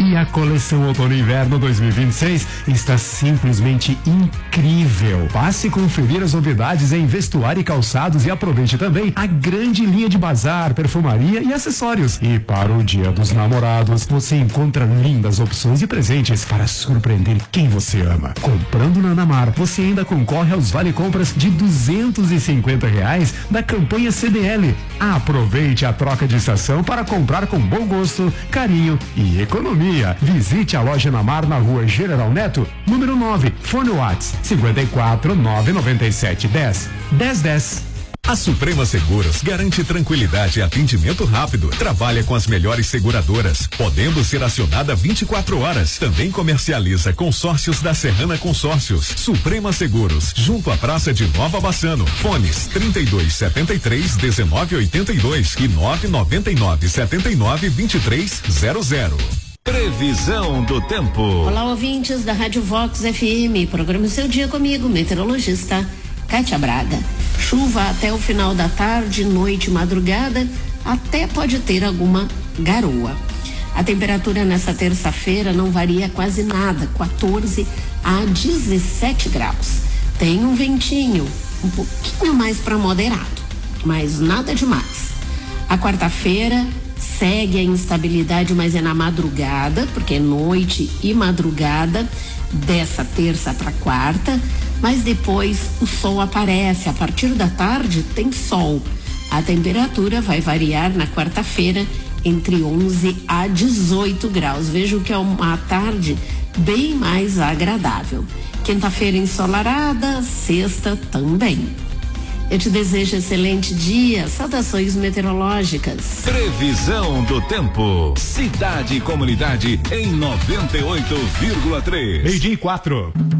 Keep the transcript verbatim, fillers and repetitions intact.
E a coleção Outono e Inverno dois mil e vinte e seis está simplesmente incrível. Passe conferir as novidades em vestuário e calçados e aproveite também a grande linha de bazar, perfumaria e acessórios. E para o Dia dos Namorados, você encontra lindas opções e presentes para surpreender quem você ama. Comprando na Anamar, você ainda concorre aos vale-compras de duzentos e cinquenta reais da campanha C D L. Aproveite a troca de estação para comprar com bom gosto, carinho e economia. Visite a loja Anamar na rua General Neto, número nove, fone Whats cinquenta e quatro, nove noventa e sete, dez, dez, dez. A Suprema Seguros garante tranquilidade e atendimento rápido. Trabalha com as melhores seguradoras, podendo ser acionada vinte e quatro horas. Também comercializa consórcios da Serrana Consórcios. Suprema Seguros, junto à Praça de Nova Bassano. Fones trinta e dois, setenta e três, dezenove, oitenta e dois e nove noventa e nove, setenta e nove, vinte e três, zero zero. Previsão do tempo. Olá, ouvintes da Rádio Vox F M. Programa Seu Dia comigo, meteorologista Kátia Braga. Chuva até o final da tarde, noite e madrugada, até pode ter alguma garoa. A temperatura nessa terça-feira não varia quase nada, quatorze a dezessete graus. Tem um ventinho um pouquinho mais para moderado, mas nada demais. A quarta-feira segue a instabilidade, mas é na madrugada, porque é noite e madrugada dessa terça para quarta. Mas depois o sol aparece, a partir da tarde tem sol. A temperatura vai variar na quarta-feira entre onze a dezoito graus. Vejo que é uma tarde bem mais agradável. Quinta-feira ensolarada, sexta também. Eu te desejo excelente dia, saudações meteorológicas. Previsão do tempo. Cidade e comunidade em noventa e oito vírgula três. Meio-dia e quatro.